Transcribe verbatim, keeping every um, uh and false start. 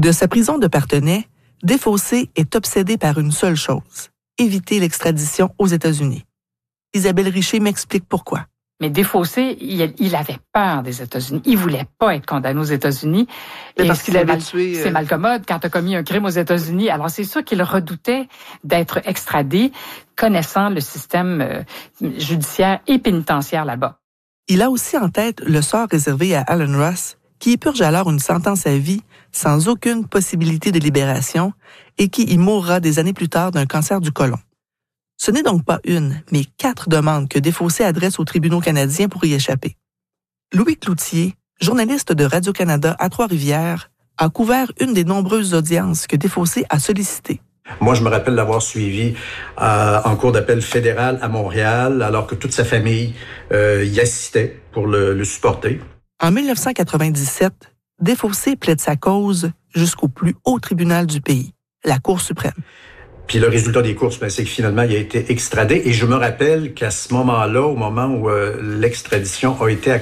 De sa prison de Parthenay, Desfossés est obsédé par une seule chose, éviter l'extradition aux États-Unis. Isabelle Richer m'explique pourquoi. Mais Desfossés, il, il avait peur des États-Unis. Il voulait pas être condamné aux États-Unis. Et parce qu'il avait mal, tué... Euh... C'est mal commode quand tu as commis un crime aux États-Unis. Alors, c'est sûr qu'il redoutait d'être extradé, connaissant le système euh, judiciaire et pénitentiaire là-bas. Il a aussi en tête le sort réservé à Alan Ross, qui y purge alors une sentence à vie sans aucune possibilité de libération et qui y mourra des années plus tard d'un cancer du côlon. Ce n'est donc pas une, mais quatre demandes que Desfossés adresse aux tribunaux canadiens pour y échapper. Louis Cloutier, journaliste de Radio-Canada à Trois-Rivières, a couvert une des nombreuses audiences que Desfossés a sollicitées. Moi, je me rappelle l'avoir suivi euh, en cour d'appel fédéral à Montréal, alors que toute sa famille euh, y assistait pour le, le supporter. En dix-neuf cent quatre-vingt-dix-sept, Desfossés plaide sa cause jusqu'au plus haut tribunal du pays, la Cour suprême. Puis le résultat des courses, ben, c'est que finalement, il a été extradé. Et je me rappelle qu'à ce moment-là, au moment où euh, l'extradition a été